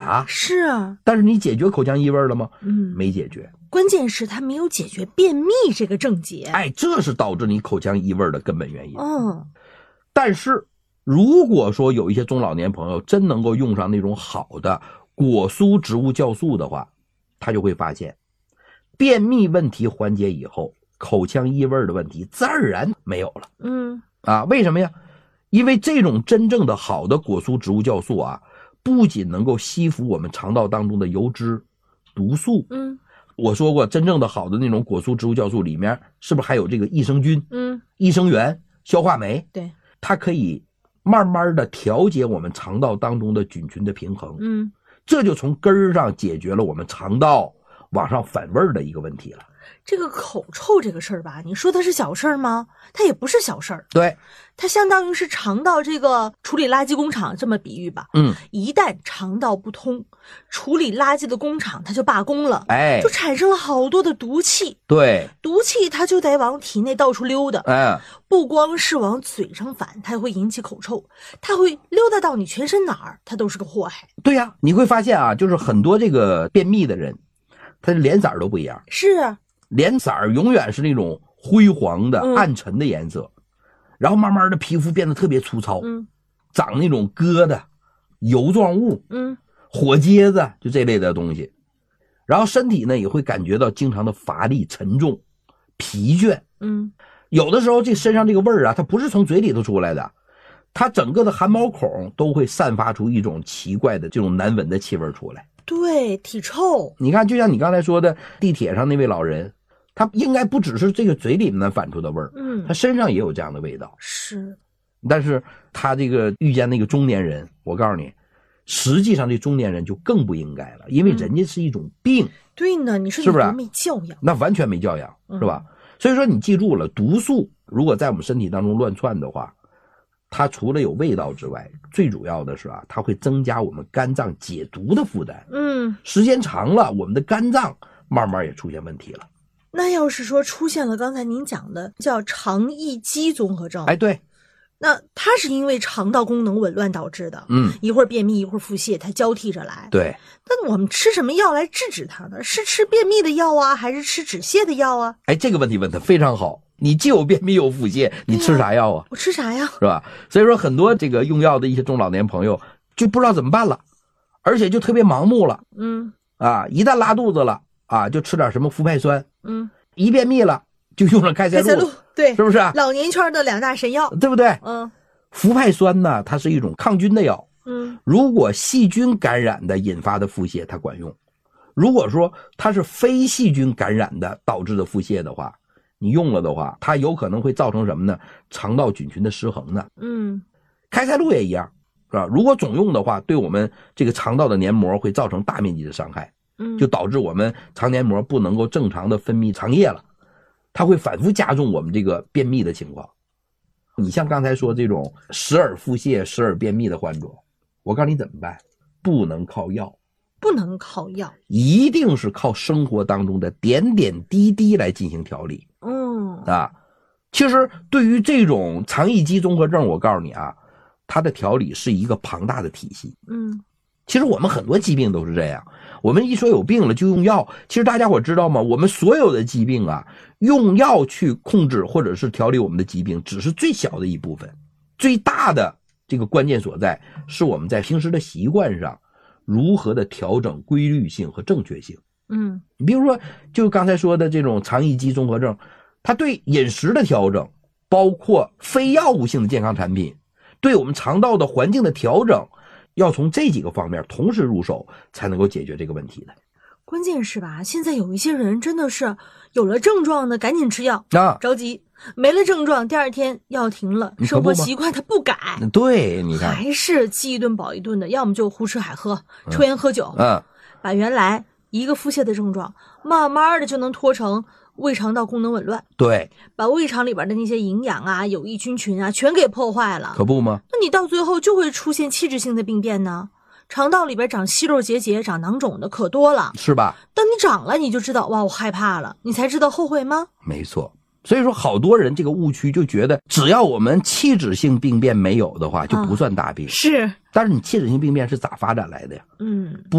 查。 是啊， 但是你解决口腔异味了吗？没解决。 关键是他没有解决便秘这个症结。 哎，这是导致你口腔异味的根本原因。但是如果说有一些中老年朋友真能够用上那种好的果蔬植物酵素的话，他就会发现便秘问题缓解以后，口腔异味的问题自然而然没有了。为什么呀？因为这种真正的好的果蔬植物酵素啊，不仅能够吸附我们肠道当中的油脂、毒素，我说过真正的好的那种果蔬植物酵素里面是不是还有这个益生菌、益生元、消化酶？ 对， 它可以慢慢的调节我们肠道当中的菌群的平衡。这就从根儿上解决了我们肠道往上反味的一个问题了。 这个口臭这个事儿吧，你说它是小事儿吗？它也不是小事儿。 对， 它相当于是肠道这个处理垃圾工厂，这么比喻吧。一旦肠道不通，处理垃圾的工厂它就罢工了，就产生了好多的毒气。 对， 毒气它就得往体内到处溜达。不光是往嘴上反，它会引起口臭，它会溜达到你全身哪儿，它都是个祸害。 对呀，你会发现啊，就是很多这个便秘的人，他的脸色都不一样。 是啊， 脸色永远是那种灰黄的、暗沉的颜色，然后慢慢的皮肤变得特别粗糙，长那种疙瘩、油状物，火疖子，就这类的东西。然后身体呢也会感觉到经常的乏力、沉重、疲倦。有的时候这身上这个味儿啊，它不是从嘴里头出来的，它整个的汗毛孔都会散发出一种奇怪的这种难闻的气味出来。 对，体臭。 你看，就像你刚才说的，地铁上那位老人，他应该不只是这个嘴里面反出的味儿，他身上也有这样的味道。 是， 但是他这个遇见那个中年人，我告诉你，实际上这中年人就更不应该了，因为人家是一种病。 对呢，你说是不是没教养？ 那完全没教养，是吧？所以说你记住了，毒素如果在我们身体当中乱窜的话，它除了有味道之外，最主要的是啊，它会增加我们肝脏解毒的负担。时间长了，我们的肝脏慢慢也出现问题了。 那要是说出现了刚才您讲的叫肠易激综合症， 对， 那它是因为肠道功能紊乱导致的，一会儿便秘一会儿腹泻，它交替着来。 对， 那我们吃什么药来制止它呢？是吃便秘的药啊，还是吃止泻的药啊？ 这个问题问得非常好。你既有便秘又有腹泻，你吃啥药啊？ 我吃啥呀？ 是吧？所以说很多这个用药的一些中老年朋友就不知道怎么办了，而且就特别盲目了。一旦拉肚子了就吃点什么氟派酸。一便秘了就用上开塞露。 对， 是不是？ 老年圈的两大神药， 对不对？氟派酸呢，它是一种抗菌的药。如果细菌感染的引发的腹泻，它管用；如果说它是非细菌感染的导致的腹泻的话，你用了的话，它有可能会造成什么呢？肠道菌群的失衡呢。开塞露也一样，是吧？如果总用的话，对我们这个肠道的黏膜会造成大面积的伤害，就导致我们肠黏膜不能够正常的分泌肠液了，它会反复加重我们这个便秘的情况。你像刚才说这种时而腹泻、时而便秘的患者，我告诉你怎么办？不能靠药， 不能靠药， 一定是靠生活当中的点点滴滴来进行调理。其实对于这种肠易激综合症，我告诉你啊，它的调理是一个庞大的体系。其实我们很多疾病都是这样，我们一说有病了就用药。其实大家伙知道吗？我们所有的疾病啊，用药去控制或者是调理我们的疾病，只是最小的一部分，最大的这个关键所在是我们在平时的习惯上如何的调整规律性和正确性。你比如说，就刚才说的这种肠易激综合症，它对饮食的调整，包括非药物性的健康产品，对我们肠道的环境的调整，要从这几个方面同时入手，才能够解决这个问题的。 关键是吧，现在有一些人真的是有了症状的赶紧吃药，着急，没了症状第二天药停了，生活习惯他不改。 对，你看还是饥一顿饱一顿的，要么就胡吃海喝，抽烟喝酒，把原来一个腹泻的症状慢慢的就能拖成胃肠道功能紊乱。 对， 把胃肠里边的那些营养啊、有益菌群啊全给破坏了。 可不吗？ 那你到最后就会出现器质性的病变呢。肠道里边长息肉结节、长囊肿的可多了， 是吧？ 当你长了，你就知道哇，我害怕了，你才知道后悔吗？ 没错。所以说好多人这个误区就觉得只要我们器质性病变没有的话就不算大病。 是， 但是你器质性病变是咋发展来的呀？